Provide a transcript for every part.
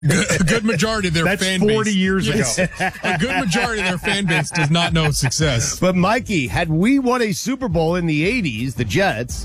A good majority of their fan base. That's 40 years ago. A good majority of their fan base does not know success. But Mikey, had we won a Super Bowl in the 80s, the Jets,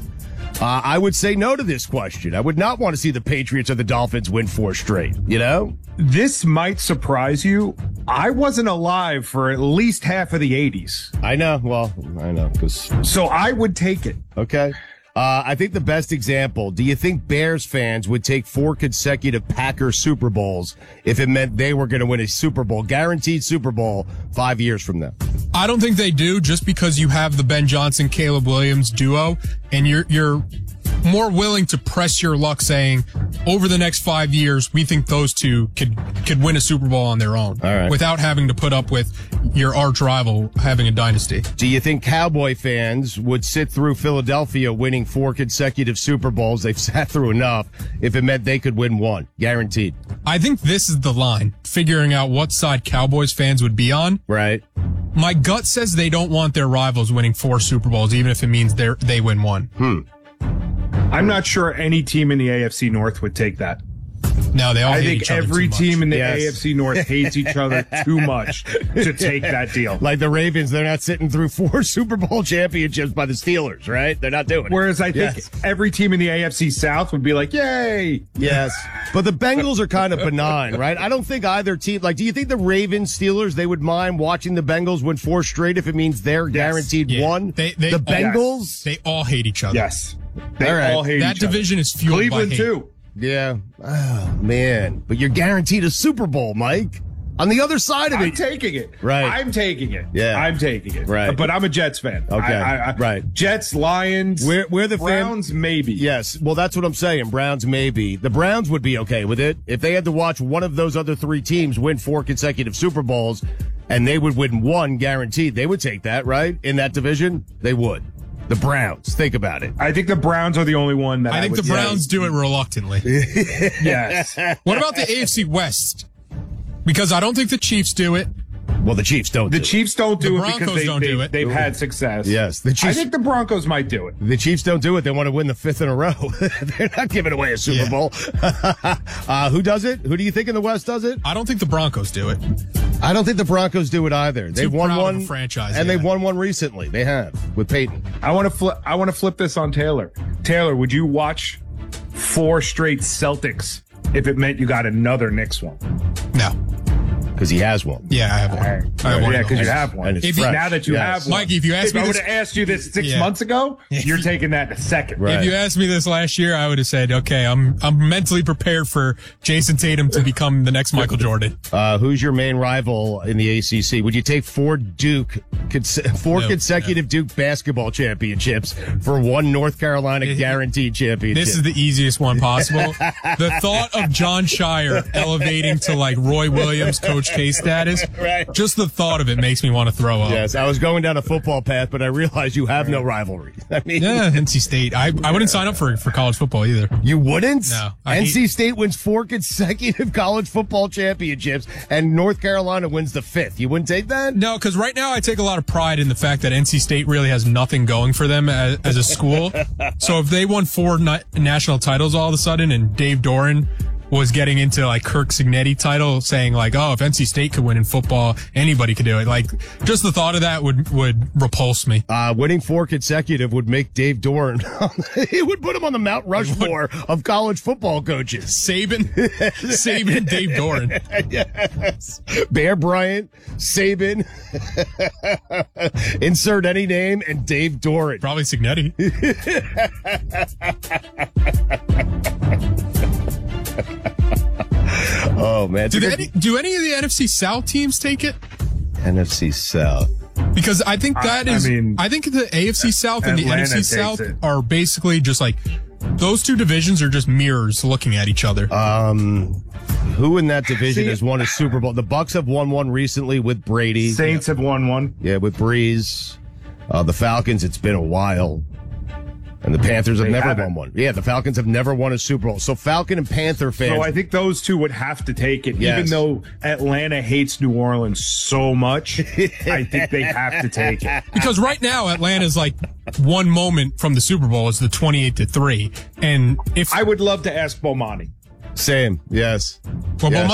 I would say no to this question. I would not want to see the Patriots or the Dolphins win 4 straight, you know? This might surprise you. I wasn't alive for at least half of the 80s. I know. Well, I know. So I would take it. Okay. I think the best example, do you think Bears fans would take 4 consecutive Packers Super Bowls if it meant they were going to win a Super Bowl, guaranteed Super Bowl 5 years from now? I don't think they do, just because you have the Ben Johnson, Caleb Williams duo, and you're more willing to press your luck saying, over the next 5 years, we think those two could win a Super Bowl on their own. All right. Without having to put up with your arch rival having a dynasty. Do you think Cowboy fans would sit through Philadelphia winning 4 consecutive Super Bowls? They've sat through enough if it meant they could win 1. Guaranteed. I think this is the line, figuring out what side Cowboys fans would be on. Right. My gut says they don't want their rivals winning 4 Super Bowls, even if it means they win 1. I'm not sure any team in the AFC North would take that. No, they all I hate think each other every too much. team in the Yes. AFC North hates each other too much to take that deal. Like the Ravens, they're not sitting through 4 Super Bowl championships by the Steelers, right? They're not doing it. Whereas I think Yes. every team in the AFC South would be like, yay! Yes. But the Bengals are kind of benign, right? I don't think either team, like, do you think the Ravens, Steelers, they would mind watching the Bengals win 4 straight if it means they're guaranteed Yeah. 1? They the Bengals? They all hate each other. Yes. They All right. all hate That each other. division is fueled Cleveland by hate. too. Yeah. Oh, man. But you're guaranteed a Super Bowl, Mike. On the other side of I'm it. taking it. Right. I'm taking it. Yeah. I'm taking it. Right. But I'm a Jets fan. Okay. Right. Jets, Lions. We're the Browns, maybe. Yes. Well, that's what I'm saying. Browns, maybe. The Browns would be okay with it. If they had to watch one of those other 3 teams win 4 consecutive Super Bowls and they would win 1 guaranteed, they would take that, right? In that division, they would. The Browns. Think about it. I think the Browns are the only one that I think the would say. Browns do it reluctantly. Yes. What about the AFC West? Because I don't think the Chiefs do it. Well, the Chiefs don't The do it. Chiefs don't do The it Broncos because don't do it. they've had success. Yes, the I Chiefs. think the Broncos might do it. The Chiefs don't do it. They want to win the 5th in a row. They're not giving away a Super Yeah. Bowl. Who does it? Who do you think in the West does it? I don't think the Broncos do it. I don't think the Broncos do it either. They've won proud of one a franchise, and yeah. they've won one recently. They have with Peyton. I want to flip this on Taylor. Taylor, would you watch 4 straight Celtics if it meant you got another Knicks one? No. Because he has one. Yeah, I have one. I have one Yeah, of because you those. have one. And it's If you- fresh. Now that you Yes. have one. Mikey, if you asked if me I would this- have asked you this 6 Yeah. months ago, you're taking that in a second. Right. If you asked me this last year, I would have said, okay, I'm mentally prepared for Jason Tatum to become the next Michael Jordan. Who's your main rival in the ACC? Would you take 4 No, consecutive Duke basketball championships for 1 North Carolina guaranteed championship? This is the easiest one possible. The thought of John Shire elevating to like Roy Williams, Coach K status, Right. just the thought of it makes me want to throw up. Yes, I was going down a football path, but I realized you have no rivalry. I mean, Yeah, NC State. I wouldn't sign up for college football either. you wouldn't? No, NC State wins 4 consecutive college football championships, and North Carolina wins the 5th. You wouldn't take that? No, because right now I take a lot of pride in the fact that NC State really has nothing going for them as a school. So if they won 4 national titles all of a sudden and Dave Doran was getting into like Kirk Signetti title saying like, oh, if NC State could win in football, anybody could do it. Like just the thought of that would repulse me. Winning 4 consecutive would make Dave Doran. It would put him on the Mount Rushmore of college football coaches. Saban, Dave Doran. Yes. Bear Bryant, Saban, insert any name, and Dave Doran. Probably Signetti. Oh, man. Do any of the NFC South teams take it? NFC South. Because I think that is, I think the AFC South and the Atlanta NFC takes South it. are basically just like, those 2 divisions are just mirrors looking at each other. Who in that division has won a Super Bowl? The Bucks have won one recently with Brady. Saints have won one. Yeah, with Breeze. The Falcons, it's been a while. And the Panthers have never won one. Yeah, the Falcons have never won a Super Bowl. So Falcon and Panther fans. So I think those 2 would have to take it, Yes. even though Atlanta hates New Orleans so much. I think they have to take it. Because right now, Atlanta's like one moment from the Super Bowl is the 28-3. And if I would love to ask Bomani. Same. Yes. Well, Yes.